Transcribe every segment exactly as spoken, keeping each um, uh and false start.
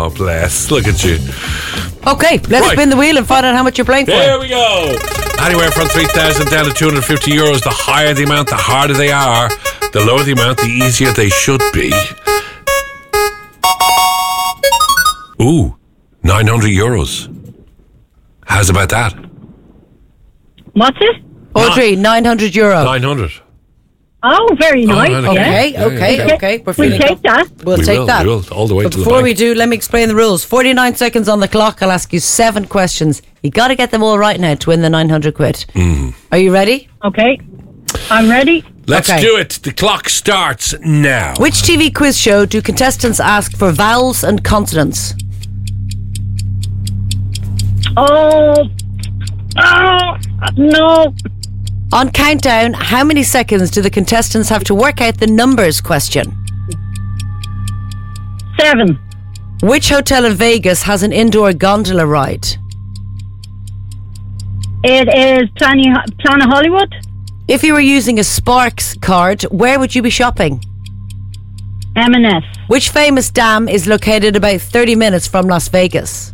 Oh, bless. Look at you. Okay, let's Right. spin the wheel and find out how much you're playing for. There we go. Anywhere from three thousand down to two hundred fifty euros. The higher the amount, the harder they are. The lower the amount, the easier they should be. Ooh, nine hundred euros. How's about that? What's it? Audrey, nine hundred euro. nine hundred. Oh, very nice. right, yeah. Okay, Yeah, okay, yeah, yeah. okay. We're We'll feeling take that. We'll We take will, that. we will, all the way But to the before bank. we do, let me explain the rules. forty-nine seconds on the clock. I'll ask you seven questions. You got to get them all right now to win the nine hundred quid. Mm. Are you ready? Okay. I'm ready. Let's Okay. do it. The clock starts now. Which T V quiz show do contestants ask for vowels and consonants? Oh. Oh, no. On countdown, how many seconds do the contestants have to work out the numbers question? Seven. Which hotel in Vegas has an indoor gondola ride? It is Planet, Planet Hollywood. If you were using a Sparks card, where would you be shopping? M and S. Which famous dam is located about thirty minutes from Las Vegas?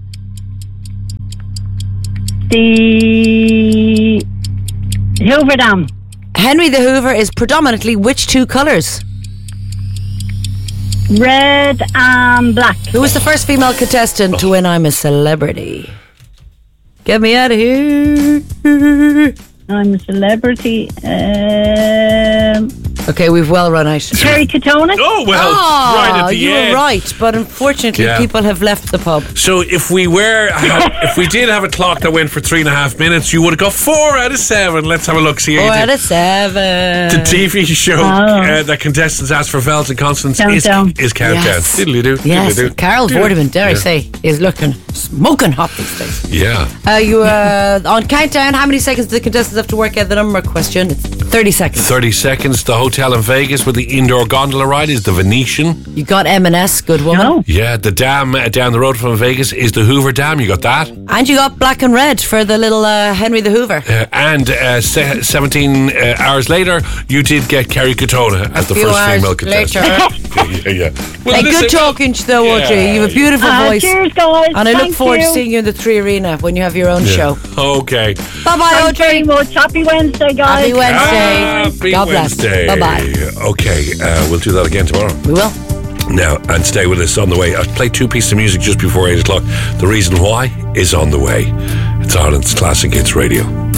The Hoover Dam. Henry the Hoover is predominantly which two colours? Red and black. Who was the first female contestant to win I'm a Celebrity? Get me out of here. I'm a celebrity. Um, Okay, we've well run out. Terry Katona. Oh, well, Ah, right at the you end. were right, but unfortunately Yeah. people have left the pub. So if we were, if we did have a clock that went for three and a half minutes, you would have got four out of seven. Let's have a look. See how Four you out did. of seven. The T V show Oh. uh, that contestants ask for vowels and consonants is, Countdown. is Countdown. Yes. Diddly-doo, Yes, diddly-doo. Carol Vorderman, dare I Yeah. say, is looking smoking hot these days. Yeah. Uh, you uh, on countdown, how many seconds do the contestants have to work out the number question? It's thirty seconds. thirty seconds. The hotel in Vegas with the indoor gondola ride is the Venetian. You got M and S, good woman. No. Yeah, the dam uh, down the road from Vegas is the Hoover Dam. You got that? And you got black and red for the little uh, Henry the Hoover. Uh, and uh, se- seventeen uh, hours later, you did get Kerry Katona as the few first hours female contestant. later. yeah, yeah. Well, Hey, listen, good talking to you though, Yeah. Audrey. You have a beautiful Uh, voice. cheers, guys. And I look Thank forward you. to seeing you in the Three Arena when you have your own Yeah. show. Okay. Bye bye, Thanks very Audrey. much. Happy Wednesday, guys. Happy Wednesday. Happy God bless. Wednesday. Bye bye. Okay, uh, we'll do that again tomorrow. We will. Now, and stay with us on the way. I'll play two pieces of music just before eight o'clock. The reason why is on the way. It's Ireland's Classic Hits Radio.